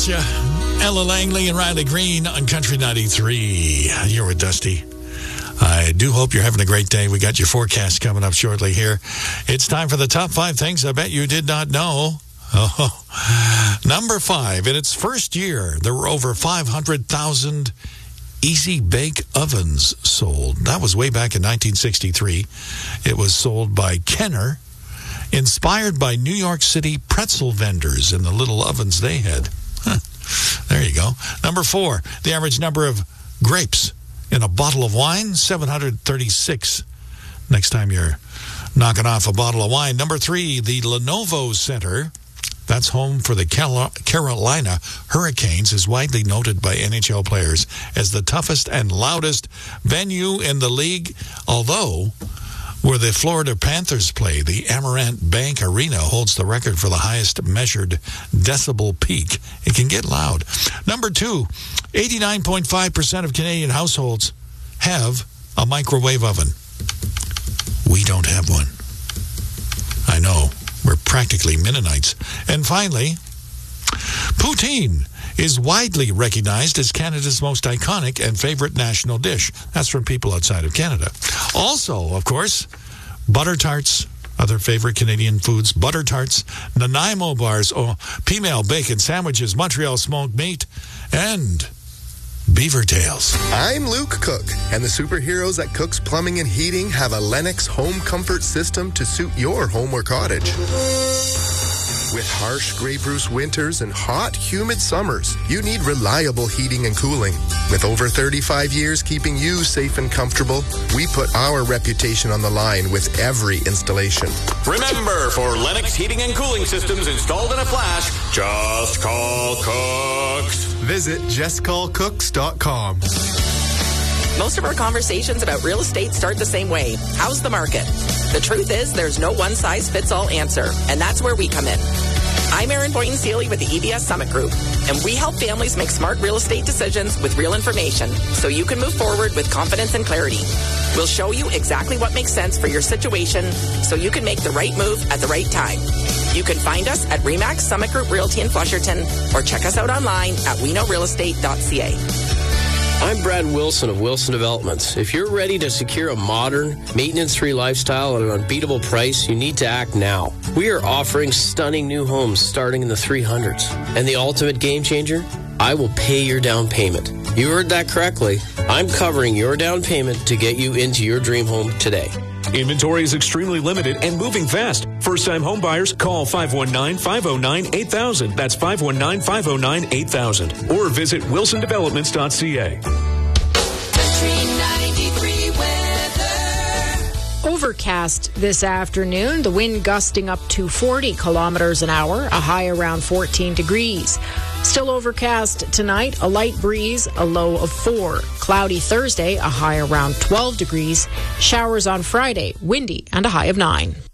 you. Ella Langley and Riley Green on Country 93. You're with Dusty. I do hope you're having a great day. We got your forecast coming up shortly here. It's time for the top 5 things I bet you did not know. Oh. Number 5, in its first year, there were over 500,000 Easy Bake ovens sold. That was way back in 1963. It was sold by Kenner, inspired by New York City pretzel vendors and the little ovens they had. There you go. Number 4, the average number of grapes in a bottle of wine, 736. Next time you're knocking off a bottle of wine. Number 3, the Lenovo Center, that's home for the Carolina Hurricanes, is widely noted by NHL players as the toughest and loudest venue in the league. Although, where the Florida Panthers play, the Amerant Bank Arena holds the record for the highest measured decibel peak. It can get loud. Number 2, 89.5% of Canadian households have a microwave oven. We don't have one. I know. We're practically Mennonites. And finally, poutine is widely recognized as Canada's most iconic and favorite national dish. That's from people outside of Canada. Also, of course, butter tarts, other favorite Canadian foods, butter tarts, Nanaimo bars, P-mail bacon sandwiches, Montreal smoked meat, and beaver tails. I'm Luke Cook, and the superheroes at Cook's Plumbing and Heating have a Lennox home comfort system to suit your home or cottage. With harsh Grey Bruce winters and hot, humid summers, you need reliable heating and cooling. With over 35 years keeping you safe and comfortable, we put our reputation on the line with every installation. Remember, for Lennox heating and cooling systems installed in a flash, just call Cooks. Visit justcallcooks.com. Most of our conversations about real estate start the same way. How's the market? The truth is, there's no one-size-fits-all answer, and that's where we come in. I'm Erin Boynton-Seely with the EBS Summit Group, and we help families make smart real estate decisions with real information so you can move forward with confidence and clarity. We'll show you exactly what makes sense for your situation so you can make the right move at the right time. You can find us at RE/MAX Summit Group Realty in Flusherton or check us out online at weknowrealestate.ca. I'm Brad Wilson of Wilson Developments. If you're ready to secure a modern, maintenance-free lifestyle at an unbeatable price, you need to act now. We are offering stunning new homes starting in the 300s. And the ultimate game changer? I will pay your down payment. You heard that correctly. I'm covering your down payment to get you into your dream home today. Inventory is extremely limited and moving fast. First-time home buyers, call 519-509-8000. That's 519-509-8000. Or visit wilsondevelopments.ca. Overcast this afternoon. The wind gusting up to 40 kilometers an hour, a high around 14 degrees. Still overcast tonight, a light breeze, a low of 4. Cloudy Thursday, a high around 12 degrees. Showers on Friday, windy, and a high of 9.